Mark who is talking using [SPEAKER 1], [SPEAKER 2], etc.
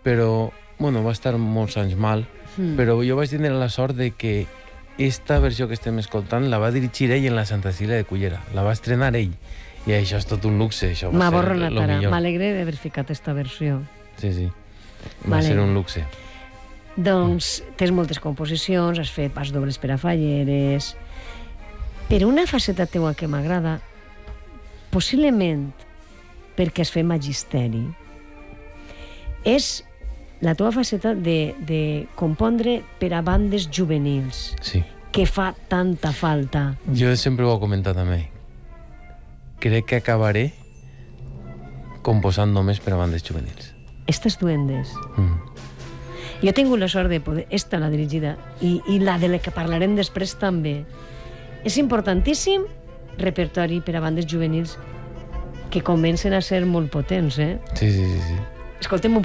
[SPEAKER 1] però, bueno, va estar molts anys mal, però jo vaig tenir la sort de que esta versió que estem escoltant la va dirigir ell en la Santa Cecília de Cullera, la va estrenar ell, i això és tot un luxe, això va ser el millor.
[SPEAKER 2] M'alegre d'haver ficat esta versió.
[SPEAKER 1] Sí, va ser un luxe.
[SPEAKER 2] Doncs tens moltes composicions, has fet pas dobles per a falleres, però una faceta teua que m'agrada, possiblement perquè has fet magisteri, és la teva faceta de compondre per a bandes juvenils, que fa tanta falta.
[SPEAKER 1] Jo sempre ho he comentat amb ell. Crec que acabaré composant només per a bandes juvenils.
[SPEAKER 2] Estes duendes. Jo he tingut la sort de poder... Esta la dirigida, i la de la que parlarem després també. És importantíssim repertori per a bandes juvenils que comencen a ser molt potents, eh?
[SPEAKER 1] Sí.
[SPEAKER 2] Escoltem un